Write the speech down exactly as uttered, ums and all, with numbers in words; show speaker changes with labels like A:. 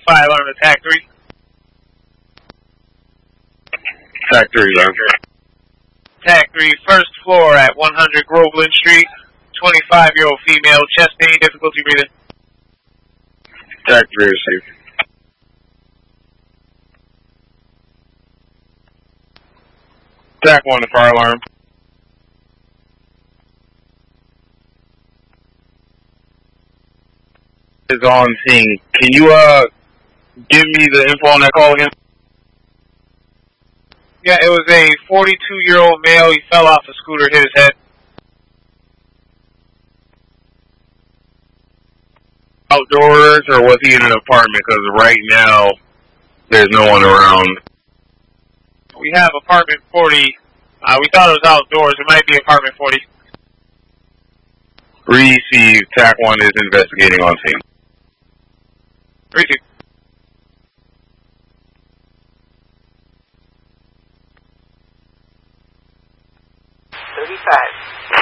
A: Fire alarm to TAC three.
B: TAC three, Roger.
A: TAC three, first floor at one hundred Groveland Street. twenty-five-year-old female, chest pain, difficulty breathing.
B: TAC three received. TAC one, the fire alarm. Is on scene. Can you uh give me the info on that call again?
A: Yeah, it was a forty-two-year-old male. He fell off a scooter, hit his head.
B: Outdoors, or was he in an apartment? Because right now, there's no one around.
A: We have apartment forty. Uh, we thought it was outdoors. It might be apartment forty.
B: Received. TAC one is investigating on scene.
A: Received.
C: thirty-five.